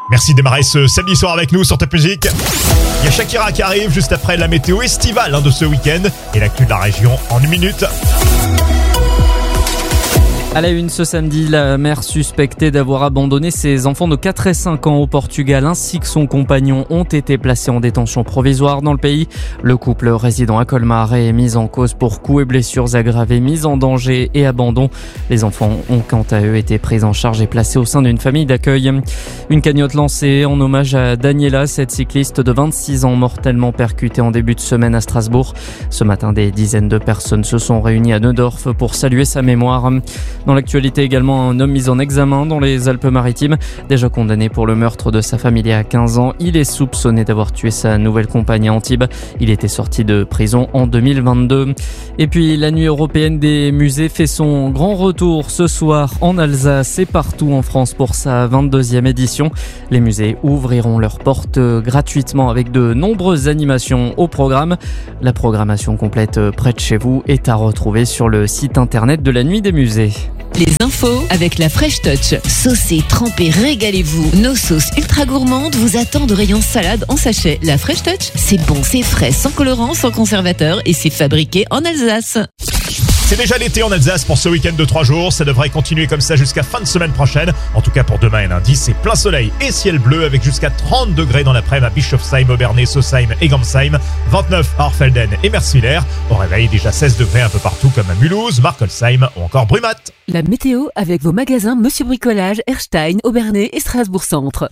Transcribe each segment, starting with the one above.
Merci de démarrer ce samedi soir avec nous sur Top Music. Il y a Shakira qui arrive juste après la météo estivale de ce week-end et l'actu de la région en 1 minute. À la une ce samedi, la mère suspectée d'avoir abandonné ses enfants de 4 et 5 ans au Portugal ainsi que son compagnon ont été placés en détention provisoire dans le pays. Le couple résidant à Colmar est mis en cause pour coups et blessures aggravées, mise en danger et abandon. Les enfants ont quant à eux été pris en charge et placés au sein d'une famille d'accueil. Une cagnotte lancée en hommage à Daniela, cette cycliste de 26 ans mortellement percutée en début de semaine à Strasbourg. Ce matin, des dizaines de personnes se sont réunies à Neudorf pour saluer sa mémoire. Dans l'actualité également, un homme mis en examen dans les Alpes-Maritimes. Déjà condamné pour le meurtre de sa famille il y a 15 ans, il est soupçonné d'avoir tué sa nouvelle compagne à Antibes. Il était sorti de prison en 2022. Et puis la nuit européenne des musées fait son grand retour ce soir en Alsace et partout en France pour sa 22e édition. Les musées ouvriront leurs portes gratuitement avec de nombreuses animations au programme. La programmation complète près de chez vous est à retrouver sur le site internet de la Nuit des musées. Les infos avec la Fresh Touch. Saucez, trempez, régalez-vous. Nos sauces ultra gourmandes vous attendent au rayon salade en sachet. La Fresh Touch, c'est bon, c'est frais, sans colorant, sans conservateur et c'est fabriqué en Alsace. C'est déjà l'été en Alsace pour ce week-end de 3 jours. Ça devrait continuer comme ça jusqu'à fin de semaine prochaine. En tout cas pour demain et lundi, c'est plein soleil et ciel bleu avec jusqu'à 30 degrés dans l'après-midi à Bischofsheim, Obernai, Sausheim et Gamsheim. 29 à Orfelden et Merswiller. Au réveil, déjà 16 degrés un peu partout comme à Mulhouse, Markolsheim ou encore Brumat. La météo avec vos magasins Monsieur Bricolage, Erstein, Obernai et Strasbourg Centre.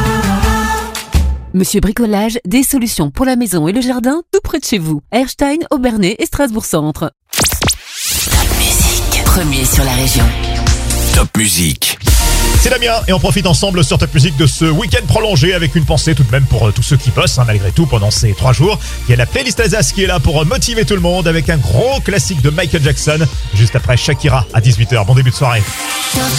Monsieur Bricolage, des solutions pour la maison et le jardin tout près de chez vous. Erstein, Obernai et Strasbourg Centre. Top Music, premier sur la région. Top Music. C'est Damien et on profite ensemble sur Top Music de ce week-end prolongé avec une pensée tout de même pour tous ceux qui bossent malgré tout pendant ces 3 jours. Il y a la playlist Alsace qui est là pour motiver tout le monde avec un gros classique de Michael Jackson juste après Shakira à 18h. Bon début de soirée.